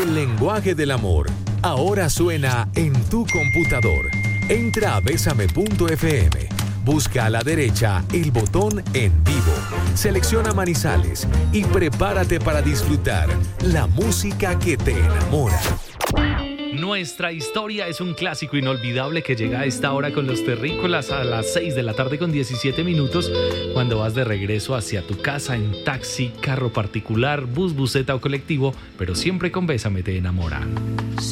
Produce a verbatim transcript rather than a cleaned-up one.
El lenguaje del amor ahora suena en tu computador. Entra a bésame punto efe eme. Busca a la derecha el botón En Vivo. Selecciona Manizales y prepárate para disfrutar la música que te enamora. Nuestra historia es un clásico inolvidable que llega a esta hora con los terrícolas a las seis de la tarde con diecisiete minutos, cuando vas de regreso hacia tu casa en taxi, carro particular, bus, buseta o colectivo, pero siempre con Bésame te enamora.